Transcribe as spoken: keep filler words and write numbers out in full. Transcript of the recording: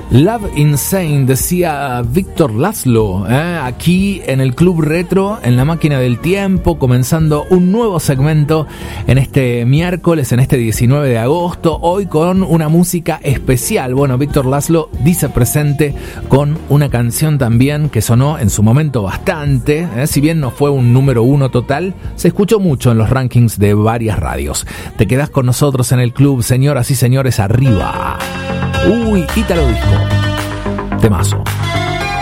Love Insane, decía Víctor Laszlo, ¿eh? Aquí en el Club Retro, en la máquina del tiempo, comenzando un nuevo segmento en este miércoles, en este diecinueve de agosto, hoy con una música especial. Bueno, Víctor Laszlo dice presente con una canción también que sonó en su momento bastante, ¿eh? Si bien no fue un número uno total, se escuchó mucho en los rankings de varias radios. Te quedás con nosotros en el club, señoras y señores, arriba. Uy, Ítalo Disco. Temazo.